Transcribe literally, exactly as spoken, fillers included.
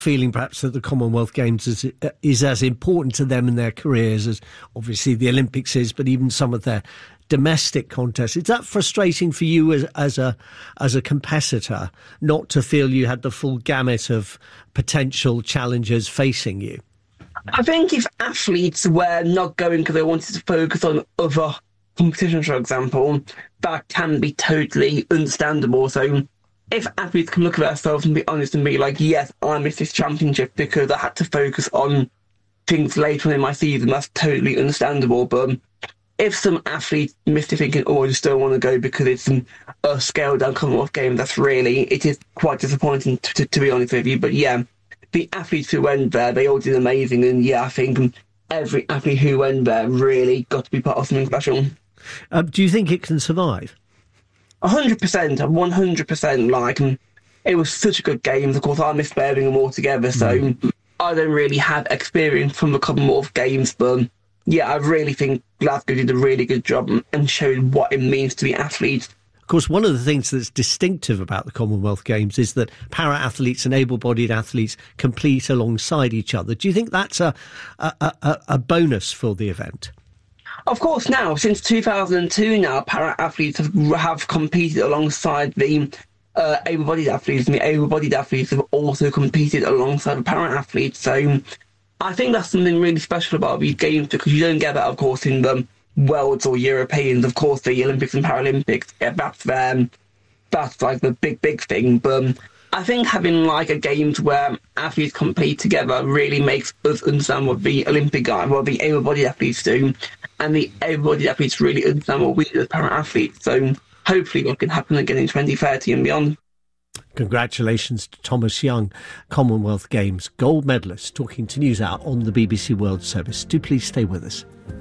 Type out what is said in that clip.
feeling perhaps that the Commonwealth Games is, is as important to them in their careers as obviously the Olympics is, but even some of their domestic contests. Is that frustrating for you as, as a as a competitor, not to feel you had the full gamut of potential challenges facing you? I think if athletes were not going because they wanted to focus on other competitions, for example, that can be totally understandable. So if athletes can look at themselves and be honest and be like, yes, I missed this championship because I had to focus on things later on in my season, that's totally understandable. But if some athletes miss it thinking, oh, I just don't want to go because it's an, a scaled-down Commonwealth game, that's really, it is quite disappointing, to, to, to be honest with you. But yeah, the athletes who went there, they all did amazing. And yeah, I think every athlete who went there really got to be part of something special. Um, do you think it can survive? A hundred percent, one hundred percent. Like, it was such a good game. Of course, I missed Birmingham altogether, so mm. I don't really have experience from the Commonwealth Games. But yeah, I really think Glasgow did a really good job and showed what it means to be athletes. Of course, one of the things that's distinctive about the Commonwealth Games is that para-athletes and able-bodied athletes compete alongside each other. Do you think that's a a, a, a bonus for the event? Of course, now, since two thousand two now, para-athletes have, have competed alongside the uh, able-bodied athletes, and the able-bodied athletes have also competed alongside the para-athletes. So I think that's something really special about these games, because you don't get that, of course, in the Worlds or Europeans. Of course, the Olympics and Paralympics, yeah, that's, um, that's like the big, big thing. But I think having like a games where athletes compete together really makes us understand what the Olympic guys, what the able-bodied athletes do. And the able-bodied athletes really understand what we do as para-athletes. So hopefully it can happen again in twenty thirty and beyond. Congratulations to Thomas Young, Commonwealth Games gold medalist, talking to NewsHour on the B B C World Service. Do please stay with us.